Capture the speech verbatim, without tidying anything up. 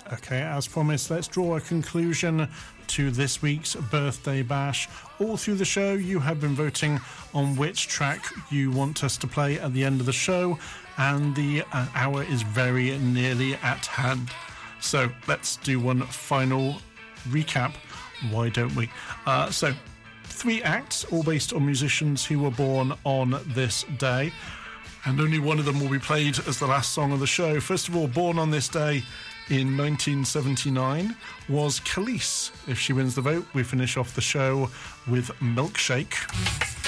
Okay, as promised, let's draw a conclusion to this week's Birthday Bash. All through the show, you have been voting on which track you want us to play at the end of the show, and the uh, hour is very nearly at hand. So let's do one final recap. Why don't we? Uh, so, three acts, all based on musicians who were born on this day, and only one of them will be played as the last song of the show. First of all, born on this day in nineteen seventy-nine was Khalees. If she wins the vote, we finish off the show with Milkshake.